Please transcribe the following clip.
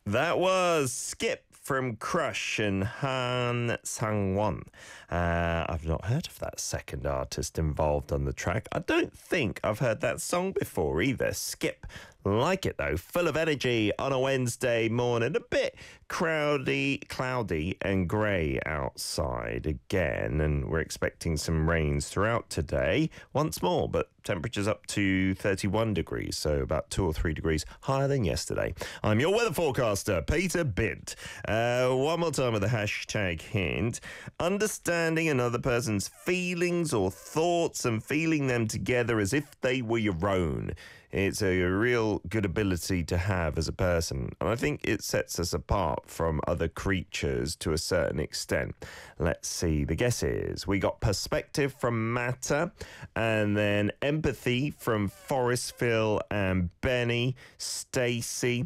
That was Skip from Crush and Han Sang-won. I've not heard of that second artist involved on the track. I don't think I've heard that song before either. Skip. Like it though, full of energy on a Wednesday morning. A bit cloudy and grey outside again, and we're expecting some rains throughout today once more, but temperatures up to 31 degrees, so about 2 or 3 degrees higher than yesterday. I'm your weather forecaster, Peter Bint. One more time with the hashtag hint. Understanding another person's feelings or thoughts and feeling them together as if they were your own. It's a real good ability to have as a person, and I think it sets us apart from other creatures to a certain extent. Let's see the guesses. We got perspective from Matter, and then empathy from Forrestville and Benny, Stacey.